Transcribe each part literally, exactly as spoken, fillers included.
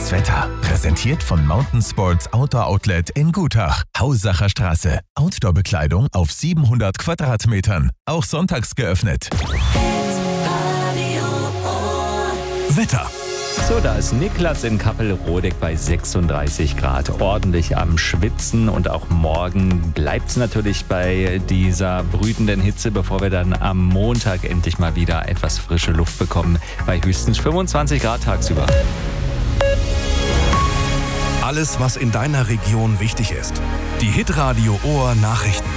Das Wetter. Präsentiert von Mountain Sports Outdoor Outlet in Gutach. Haussacher Straße. Outdoor-Bekleidung auf siebenhundert Quadratmetern. Auch sonntags geöffnet. Wetter. So, da ist Niklas in Kappelrodeck bei sechsunddreißig Grad. Ordentlich am Schwitzen und auch morgen bleibt es natürlich bei dieser brütenden Hitze, bevor wir dann am Montag endlich mal wieder etwas frische Luft bekommen bei höchstens fünfundzwanzig Grad tagsüber. Alles, was in deiner Region wichtig ist. Die Hitradio Ohr Nachrichten.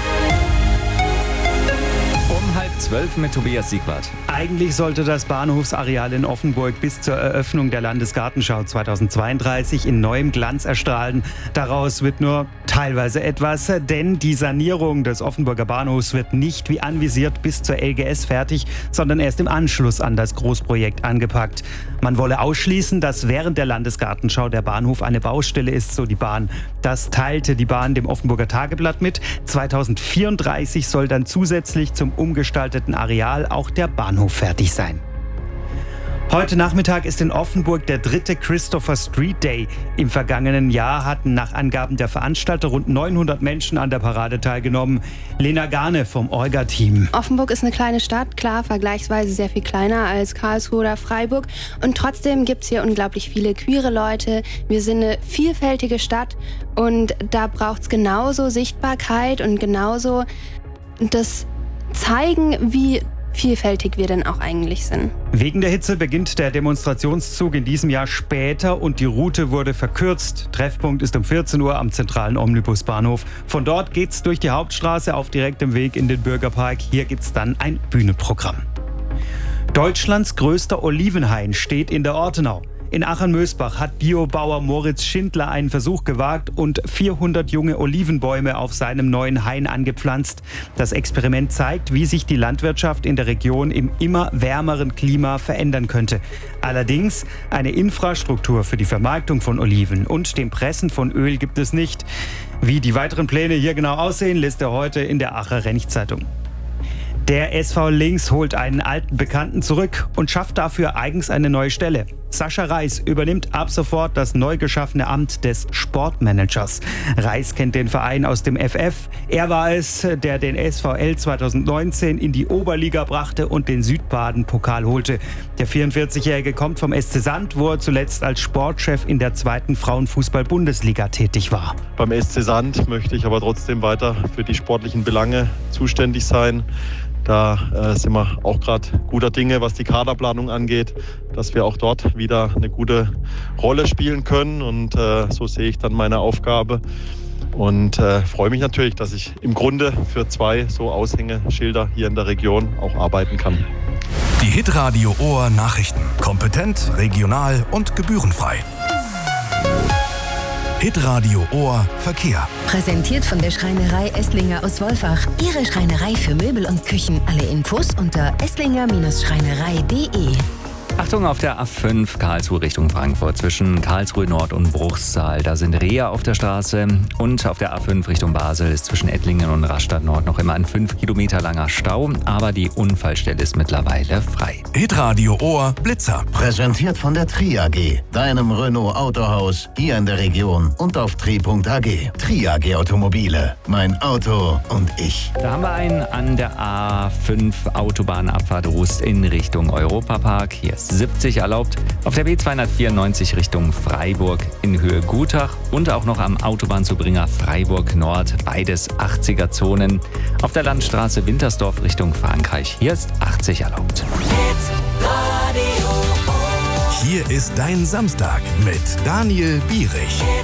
Um halb zwölf mit Tobias Siegwart. Eigentlich sollte das Bahnhofsareal in Offenburg bis zur Eröffnung der Landesgartenschau zweitausendzweiunddreißig in neuem Glanz erstrahlen. Daraus wird nur teilweise etwas, denn die Sanierung des Offenburger Bahnhofs wird nicht wie anvisiert bis zur L G S fertig, sondern erst im Anschluss an das Großprojekt angepackt. Man wolle ausschließen, dass während der Landesgartenschau der Bahnhof eine Baustelle ist, so die Bahn. Das teilte die Bahn dem Offenburger Tageblatt mit. zweitausendvierunddreißig soll dann zusätzlich zum umgestalteten Areal auch der Bahnhof fertig sein. Heute Nachmittag ist in Offenburg der dritte Christopher Street Day. Im vergangenen Jahr hatten nach Angaben der Veranstalter rund neunhundert Menschen an der Parade teilgenommen. Lena Garne vom Orga-Team. Offenburg ist eine kleine Stadt, klar, vergleichsweise sehr viel kleiner als Karlsruhe oder Freiburg. Und trotzdem gibt es hier unglaublich viele queere Leute. Wir sind eine vielfältige Stadt und da braucht es genauso Sichtbarkeit und genauso das Zeigen, wie vielfältig wir denn auch eigentlich sind. Wegen der Hitze beginnt der Demonstrationszug in diesem Jahr später und die Route wurde verkürzt. Treffpunkt ist um vierzehn Uhr am zentralen Omnibusbahnhof. Von dort geht's durch die Hauptstraße auf direktem Weg in den Bürgerpark. Hier gibt's dann ein Bühnenprogramm. Deutschlands größter Olivenhain steht in der Ortenau. In Achern-Mösbach hat Biobauer Moritz Schindler einen Versuch gewagt und vierhundert junge Olivenbäume auf seinem neuen Hain angepflanzt. Das Experiment zeigt, wie sich die Landwirtschaft in der Region im immer wärmeren Klima verändern könnte. Allerdings eine Infrastruktur für die Vermarktung von Oliven und dem Pressen von Öl gibt es nicht. Wie die weiteren Pläne hier genau aussehen, lässt er heute in der Acher Renchzeitung. Der S V Links holt einen alten Bekannten zurück und schafft dafür eigens eine neue Stelle. Sascha Reis übernimmt ab sofort das neu geschaffene Amt des Sportmanagers. Reis kennt den Verein aus dem F F. Er war es, der den S V L zweitausendneunzehn in die Oberliga brachte und den Südbaden-Pokal holte. Der vierundvierzigjährige kommt vom S C Sand, wo er zuletzt als Sportchef in der zweiten Frauenfußball-Bundesliga tätig war. Beim S C Sand möchte ich aber trotzdem weiter für die sportlichen Belange zuständig sein. Da äh, sind wir auch gerade guter Dinge, was die Kaderplanung angeht, dass wir auch dort wieder eine gute Rolle spielen können. Und äh, so sehe ich dann meine Aufgabe. Und äh, freue mich natürlich, dass ich im Grunde für zwei so Aushängeschilder hier in der Region auch arbeiten kann. Die Hitradio Ohr Nachrichten. Kompetent, regional und gebührenfrei. Hitradio Ohr Verkehr. Präsentiert von der Schreinerei Esslinger aus Wolfach. Ihre Schreinerei für Möbel und Küchen. Alle Infos unter esslinger Schreinerei punkt de. Achtung auf der A fünf Karlsruhe Richtung Frankfurt zwischen Karlsruhe Nord und Bruchsal. Da sind Reher auf der Straße und auf der A fünf Richtung Basel ist zwischen Ettlingen und Rastatt Nord noch immer ein fünf Kilometer langer Stau, aber die Unfallstelle ist mittlerweile frei. Hitradio Ohr Blitzer. Präsentiert von der Tri A G, deinem Renault Autohaus hier in der Region und auf tri punkt a g. Tri A G Automobile, mein Auto und ich. Da haben wir einen an der A fünf Autobahnabfahrt Rust in Richtung Europapark. Hier ist siebzig erlaubt. Auf der B zweihundertvierundneunzig Richtung Freiburg in Höhe Gutach und auch noch am Autobahnzubringer Freiburg Nord. Beides achtziger Zonen. Auf der Landstraße Wintersdorf Richtung Frankreich. Hier ist achtzig erlaubt. Hier ist dein Samstag mit Daniel Bierich.